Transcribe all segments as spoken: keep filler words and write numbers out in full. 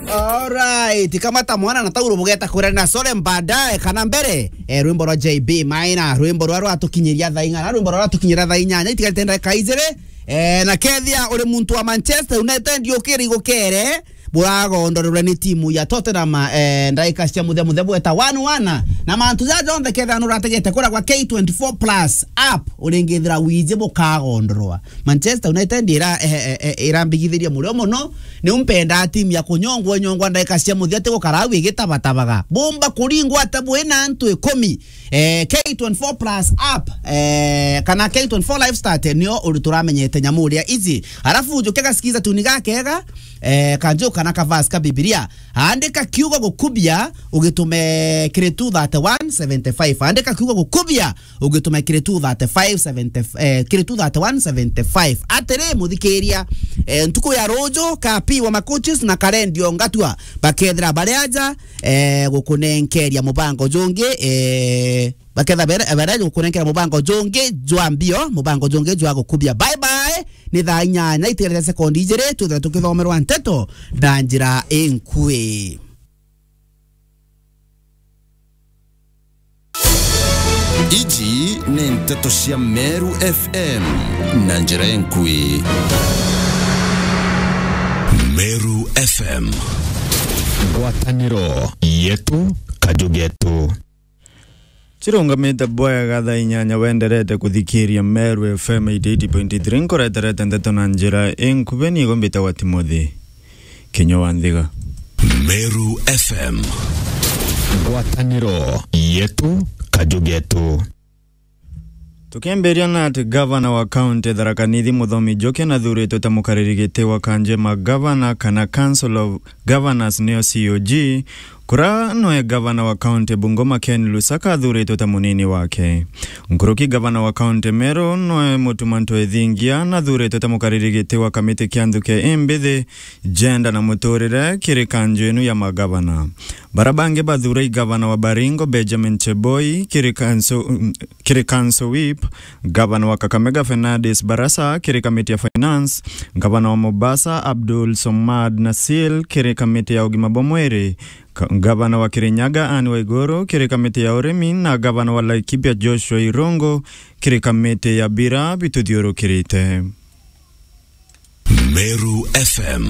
Alright, kama tamwana na tauru bugeta kure na sole mbadae kana mbere e rwimbo rwa J B Maina rwimbo rwa rwatukinyiria thainga na rwimbo rwa rwatukinyiria thainya itigatenda kaizere e na kethia uri muntu wa Manchester United yokiri gukere burago ndorore ni timu ya Tottenham eh ndaika cia muthe muthe bweta one one na mantu ja jonde ketha no rategete kura kwa K twenty-four plus app uringithira wije bukago ndorwa Manchester United ira irambigithiria murio muno ni umpenda timu ya kunyongwa nyongwa ndaika cia muthe te gukarawi gitabatabaga bomba kuringwa atabu ena antu ikumi eh K twenty-four plus app eh kana K twenty-four live start nio uruturamenyete nyamuria izi arafu jukega sikiza tuniga kega eh kanjo kana kavaska Biblia andika kiugo gukubia ugitume kiretu thirty-one seventy-five andika kiugo gukubia ugitume kiretu thirty-five seventy eh kiretu thirty-one seventy-five atere muthikiria eh ntuko ya rojo kapi wa macoaches na karendio ngatua bakethra bariaja eh gukunenkeria mubango jonge eh baketha bere bere gukunenkera mubango jonge jwambio mubango jonge jwa gukubia bye bye ni thaa inyanya iterere sekondi ijere tuthira tukithomerwa nteto ndanjira enkwe iji ni nteto cia Meru F M nanjira enkwe Meru F M ngwataniro yetu kajugetu Chirunga mita boya gatha inyanya wenderete kuthikiria Meru F M eighty point three nkoreterete nteto na njira enkubeni gombita wa Timothy Kinyo Wandhiga Meru F M ngwataniro yetu kajugetu Tukemberia na ati governor wa county Tharaka Nithi Muthomi Njoki na thurĩtwo ta mũkarĩrĩgĩtĩ wa kanjema governor kana council of governors neo C O G kura noe governor wa county Bungoma Ken Lusaka thurĩtwo ta munini wake Nkuruki governor wa county Meru noe Mutumanto Ethingia na thurĩtwo ta mũkarĩrĩgĩtĩ wa kamĩtĩ kĩa Nthuke Embithi gender na mũtũrĩre kĩrĩ kanjũ ĩnu ya magavana Barabange bathurai governor wa Baringo Benjamin Cheboi kĩrĩ council kĩrĩ council whip governor wa Kakamega Fernandes Barasa kĩrĩ kamĩtĩ ya finance governor wa Mombasa Abdul Somad Nasil kĩrĩ kamĩtĩ ya ũgima bwa mwĩrĩ Gavana wa Kirinyaga Anne Waiguru kiri kamiti ya urimi na gavana wa Laikipia Joshua Irongo kiri kamiti ya bira bituthiuru kirite Meru F M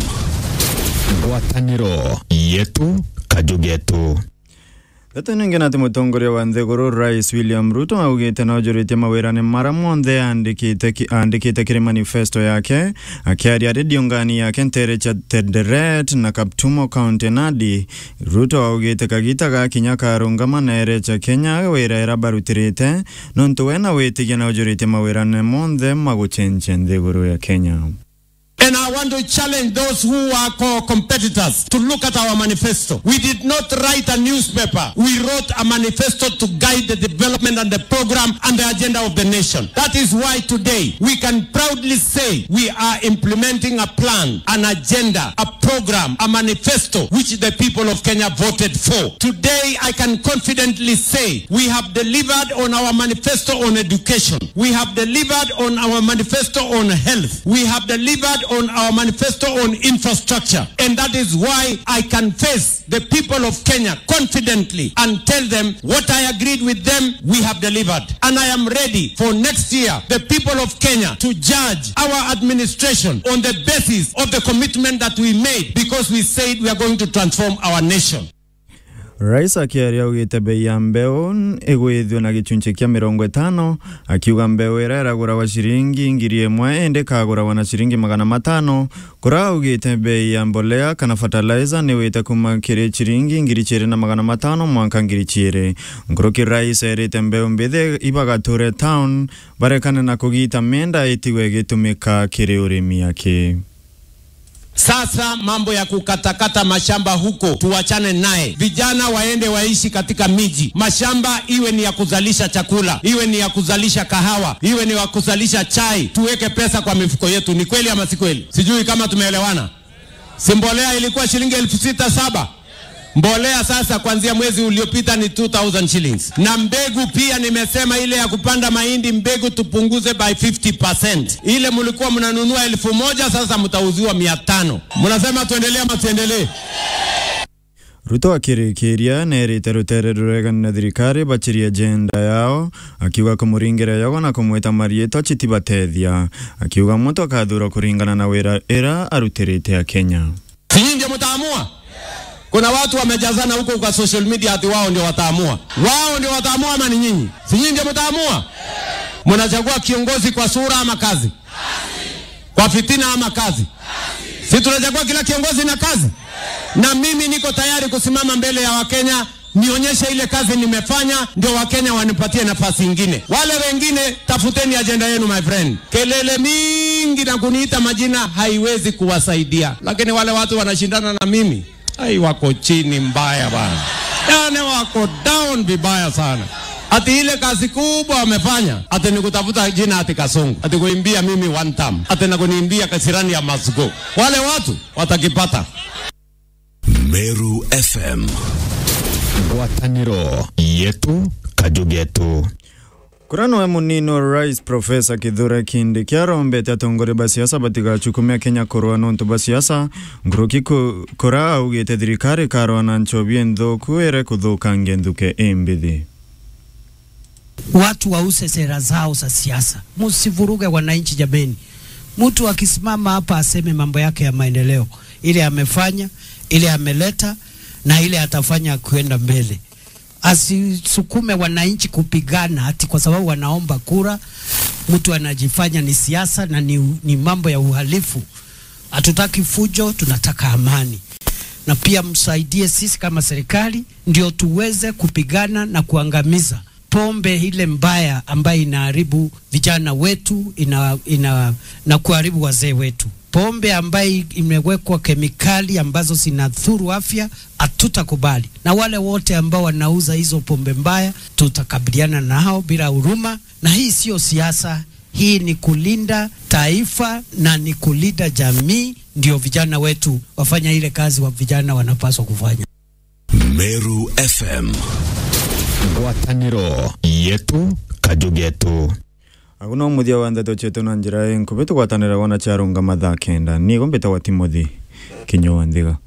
ngwataniro yetu kajugetu Gato ninge nati mutongoria wa Nthiguru Rais William Ruto augite na ujuritie mawirane mara monthe andikite andikite kiri manifesto yake akiaria redio ngani yake ntere cha Tederet na Kaptumo County Nadi Ruto augite kagita ga kinyaka arungama na ere cha Kenya wira era barutirite nontu wena wetigia na ujuritie mawirane monthe maguchenche Nthiguru ya Kenya And I want to challenge those who are co-competitors to look at our manifesto. We did not write a newspaper. We wrote a manifesto to guide the development and the program and the agenda of the nation. That is why today we can proudly say we are implementing a plan, an agenda, a program, a manifesto which the people of Kenya voted for. Today I can confidently say we have delivered on our manifesto on education. We have delivered on our manifesto on health. We have delivered on our manifesto on infrastructure. And that is why I can face the people of Kenya confidently and tell them what I agreed with them, we have delivered. And I am ready for next year, the people of Kenya to judge our administration on the basis of the commitment that we made because we said we are going to transform our nation. Rais akiaria ugite bei ya mbeo igwithio na gicunche kia mirongo itano akiuga mbeo ira iragura wa shiringi ngiri imwe ende kagura wana shiringi magana matano kura ugite bei ya mbolea kana fertilizer ni wita kuma kire shiringi ngiri chere na magana matano mwanka ngiri chere Nkuruki rais erite mbeo mbithe ibagature town barekana na kugita menda itiwe gitumika kire urimi yake Sasa mambo ya kukatakata mashamba huko tuwachane naye. Vijana waende waishi katika miji. Mashamba iwe ni ya kuzalisha chakula, iwe ni ya kuzalisha kahawa, iwe ni ya kuzalisha chai. Tuweke pesa kwa mifuko yetu. Ni kweli ama si kweli? Sijui kama tumeelewana. Simbolea ilikuwa shilingi elfu sita saba. Mbolea sasa kuanzia mwezi uliopita ni two thousand shillings. Na mbegu pia nimesema ile ya kupanda mahindi mbegu tupunguze by fifty percent. Ile mlikuwa mnanunua elfu moja sasa mtauziwa mia tano. Mnasema tuendelee ama tuendelee? Ruto akirikiria nerite rutere ruregana na thirikari bachirie agenda yao akiuga kumuringira yago na kumwita marieto chitibatethia akiuga mtu akathura kuringana na wira era arutirite ya Kenya. Sinyi ndio mtaamua. Kuna watu wamejazana huko kwa social media ati wao ndio wataamua. Wao ndio wataamua ama ni nyinyi? Sinyi ndio mtaamua. Mnachagua kiongozi kwa sura ama kazi? Kwa fitina ama kazi? Si tunachagua kila kiongozi na kazi? Na mimi niko tayari kusimama mbele ya Wakenya nionyeshe ile kazi nimefanya, ndio Wakenya wanipatie nafasi nyingine. Wale wengine tafuteni agenda yenu my friend. Kelele mingi na kuniita majina haiwezi kuwasaidia. Lakini wale watu wanashindana na mimi, ai wako chini mbaya bana. Yani wako down vibaya sana. Ati ile kazi kubwa wamefanya, ati nikutafuta jina ati Kasongo, ati kuimbia mimi one time, ati na kuniimbia Kasirani ya Masgo. Wale watu watakipata. Meru F M, ngwataniro yetu kajugetu. Kurano wa munino Rais Professor Kithure Kindiki kiarombete atongore basiasa batiga chukumia Kenya korwa nonto basiasa nguruki kora augete thirikari karwana nchobie nthoku ere kuthuka ngenduke embithi. Watu wause sera zao za siasa. Msivuruge wananchi jameni. Mtu akisimama hapa aseme mambo yake ya maendeleo, ile amefanya, ile ameleta na ile atafanya kwenda mbele. Asisukume wananchi kupigana ati kwa sababu wanaomba kura. Mtu anajifanya ni siasa na ni, ni mambo ya uhalifu. Hatutaki fujo, tunataka amani. Na pia msaidie sisi kama serikali ndio tuweze kupigana na kuangamiza pombe ile mbaya ambayo inaharibu vijana wetu, ina, ina, na kuharibu wazee wetu. Pombe ambayo imewekwa kemikali ambazo zinadhuru afya hatutakubali. Na wale wote ambao wanauza hizo pombe mbaya tutakabiliana nao bila huruma. Na hii sio siasa, hii ni kulinda taifa na ni kulinda jamii, ndio vijana wetu wafanya ile kazi wa vijana wanapaswa kufanya. Meru F M, ngwataniro yetu kajugetu. Aguna umuthia wa ndeto chetu na njira enkubitu gwatanira wana charunga mathaa kenda ni gombeta wa Timothy Kinyo Wandiga.